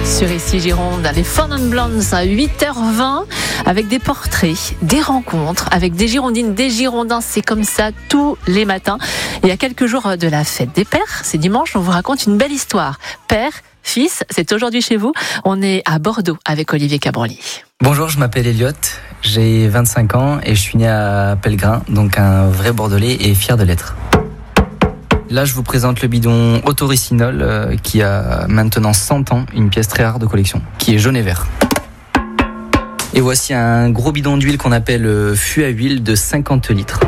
sur ici Gironde, les Fun and Blondes à 8h20 avec des portraits, des rencontres avec des Girondines, des Girondins. C'est comme ça tous les matins. Et il y a quelques jours de la fête des pères, c'est dimanche, on vous raconte une belle histoire. Père, fils, c'est aujourd'hui chez vous. On est à Bordeaux avec Olivier Cabroli. Bonjour, je m'appelle Elliot, j'ai 25 ans et je suis né à Pellegrin, donc un vrai Bordelais et fier de l'être. Là, je vous présente le bidon Autoricinol qui a maintenant 100 ans, une pièce très rare de collection, qui est jaune et vert. Et voici un gros bidon d'huile qu'on appelle fût à huile de 50 litres.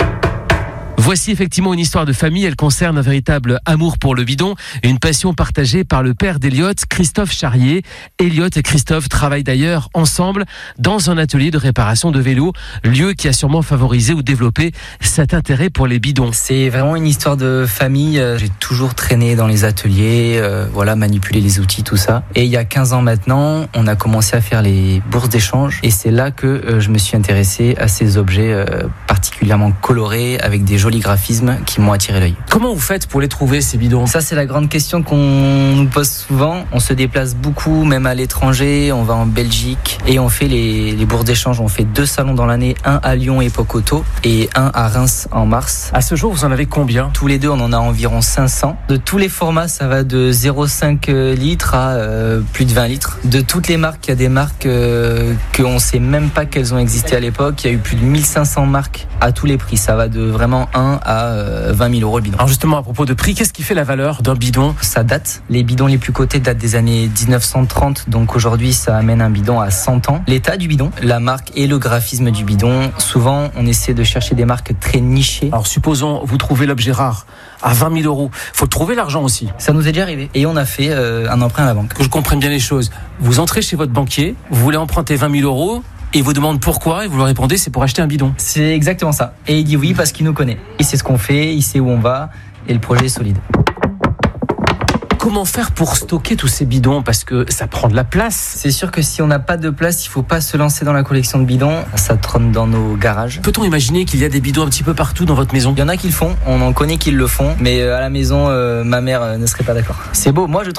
Voici effectivement une histoire de famille, elle concerne un véritable amour pour le bidon et une passion partagée par le père d'Elliot, Christophe Charrier. Elliot et Christophe travaillent d'ailleurs ensemble dans un atelier de réparation de vélos, lieu qui a sûrement favorisé ou développé cet intérêt pour les bidons. C'est vraiment une histoire de famille, j'ai toujours traîné dans les ateliers, manipuler les outils, tout ça. Et il y a 15 ans maintenant, on a commencé à faire les bourses d'échange et c'est là que je me suis intéressé à ces objets particulièrement colorés avec des jolis graphismes qui m'ont attiré l'œil. Comment vous faites pour les trouver, ces bidons ? Ça, c'est la grande question qu'on nous pose souvent. On se déplace beaucoup, même à l'étranger. On va en Belgique et on fait les bourses d'échange. On fait 2 salons dans l'année, un à Lyon, époque auto, et un à Reims en mars. À ce jour, vous en avez combien ? Tous les deux, on en a environ 500. De tous les formats, ça va de 0,5 litres à plus de 20 litres. De toutes les marques, il y a des marques qu'on ne sait même pas qu'elles ont existé à l'époque. Il y a eu plus de 1500 marques à tous les prix. Ça va de vraiment 1 à 20 000 euros le bidon. Alors justement, à propos de prix, qu'est-ce qui fait la valeur d'un bidon ? Ça date. Les bidons les plus cotés datent des années 1930, donc aujourd'hui ça amène un bidon à 100 ans. L'état du bidon, la marque et le graphisme du bidon, souvent on essaie de chercher des marques très nichées. Alors supposons, vous trouvez l'objet rare à 20 000 euros. Faut trouver l'argent aussi. Ça nous est déjà arrivé. Et on a fait un emprunt à la banque. Que je comprenne bien les choses. Vous entrez chez votre banquier, vous voulez emprunter 20 000 euros, et il vous demande pourquoi, et vous leur répondez c'est pour acheter un bidon. C'est exactement ça. Et il dit oui parce qu'il nous connaît. Il sait ce qu'on fait, il sait où on va, et le projet est solide. Comment faire pour stocker tous ces bidons ? Parce que ça prend de la place. C'est sûr que si on n'a pas de place, il ne faut pas se lancer dans la collection de bidons. Ça trône dans nos garages. Peut-on imaginer qu'il y a des bidons un petit peu partout dans votre maison ? Il y en a qui le font, on en connaît qui le font, mais à la maison, ma mère ne serait pas d'accord. C'est beau, moi je trouve